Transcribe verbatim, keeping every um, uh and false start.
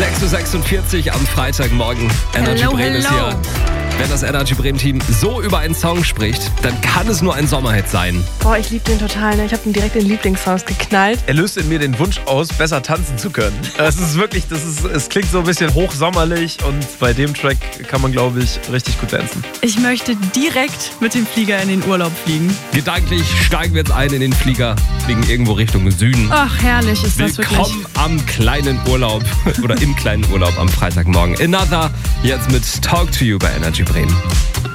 sechs Uhr sechsundvierzig am Freitagmorgen. Energy Hello, Bremen ist hello. hier. Wenn das Energy Bremen Team so über einen Song spricht, dann kann es nur ein Sommerhit sein. Boah, ich liebe den total. Ne? Ich habe ihn direkt in Lieblingssongs geknallt. Er löst in mir den Wunsch aus, besser tanzen zu können. Es ist wirklich, das ist, es klingt so ein bisschen hochsommerlich und bei dem Track kann man, glaube ich, richtig gut tanzen. Ich möchte direkt mit dem Flieger in den Urlaub fliegen. Gedanklich steigen wir jetzt ein in den Flieger, fliegen irgendwo Richtung Süden. Ach, herrlich ist das wirklich. Willkommen am kleinen Urlaub oder im kleinen Urlaub am Freitagmorgen. Another, jetzt mit Talk to You bei Energy Bremen.